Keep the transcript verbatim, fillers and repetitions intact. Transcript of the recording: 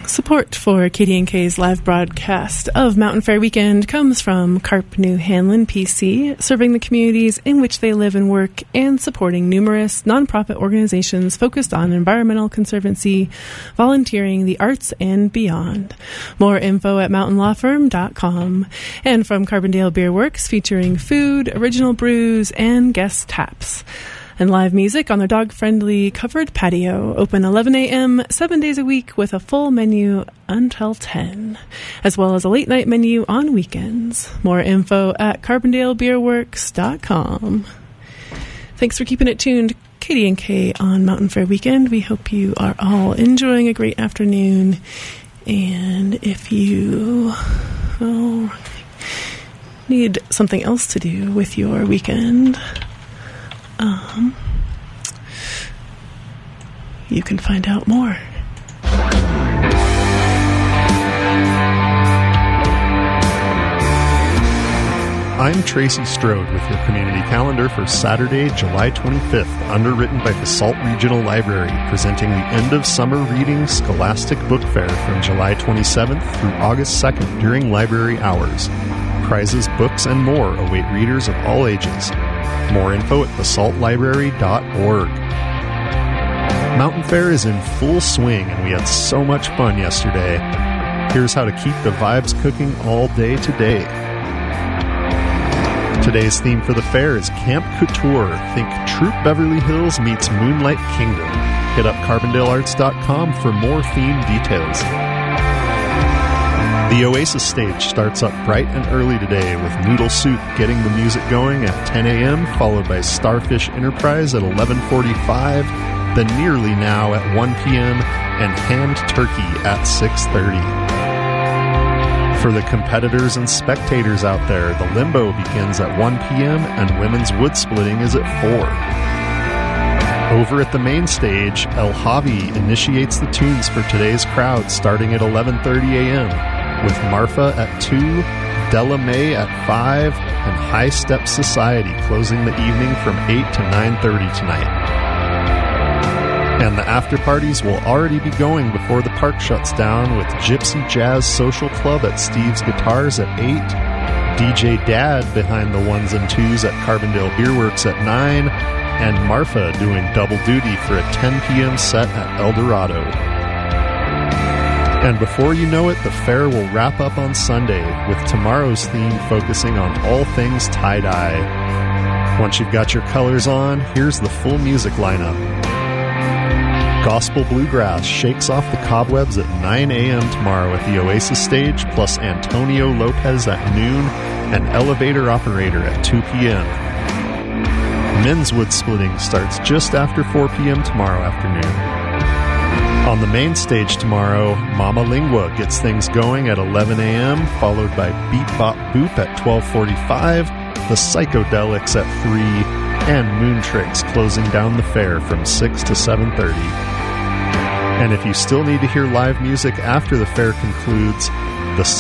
Support for K D N K's live broadcast of Mountain Fair Weekend comes from Carp New Hanlon P C, serving the communities in which they live and work and supporting numerous nonprofit organizations focused on environmental conservancy, volunteering, the arts, and beyond. More info at mountain law firm dot com. And from Carbondale Beer Works, featuring food, original brews, and guest taps. And live music on their dog-friendly covered patio, open eleven a.m., seven days a week with a full menu until ten, as well as a late-night menu on weekends. More info at carbondale beer works dot com. Thanks for keeping it tuned. K D N K on Mountain Fair Weekend. We hope you are all enjoying a great afternoon. And if you oh, need something else to do with your weekend, Um, you can find out more. I'm Tracy Strode with your community calendar for Saturday, July twenty-fifth, underwritten by the Salt Regional Library, presenting the end of summer reading Scholastic Book Fair from July twenty-seventh through August second during library hours. Prizes, books, and more await readers of all ages. More info at the salt library dot org. Mountain Fair is in full swing, and we had so much fun yesterday. Here's how to keep the vibes cooking all day today. Today's theme for the fair is Camp Couture. Think Troop Beverly Hills meets Moonlight Kingdom. Hit up carbondale arts dot com for more theme details. The Oasis stage starts up bright and early today with Noodle Soup getting the music going at ten a.m., followed by Starfish Enterprise at eleven forty-five, then Nearly Now at one p.m., and Hand Turkey at six thirty. For the competitors and spectators out there, the Limbo begins at one p.m. and Women's Wood Splitting is at four. Over at the main stage, El Javi initiates the tunes for today's crowd starting at eleven thirty a.m., with Marfa at two, Della May at five, and High Step Society closing the evening from eight to nine thirty tonight. And the after parties will already be going before the park shuts down, with Gypsy Jazz Social Club at Steve's Guitars at eight, D J Dad behind the ones and twos at Carbondale Beer Works at nine, and Marfa doing double duty for a ten p.m. set at El Dorado. And before you know it, the fair will wrap up on Sunday, with tomorrow's theme focusing on all things tie-dye. Once you've got your colors on, here's the full music lineup. Gospel Bluegrass shakes off the cobwebs at nine a.m. tomorrow at the Oasis stage, plus Antonio Lopez at noon and Elevator Operator at two p.m. Men's Wood Splitting starts just after four p.m. tomorrow afternoon. On the main stage tomorrow, Mama Lingua gets things going at eleven a.m., followed by Beat Bop Boop at twelve forty-five, the Psychedelics at three, and Moon Tricks closing down the fair from six to seven thirty. And if you still need to hear live music after the fair concludes,